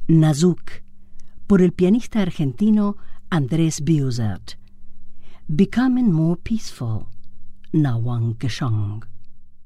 Nazuk, por el pianista argentino Andrés Biosert. Becoming More Peaceful, Nawang Geshong.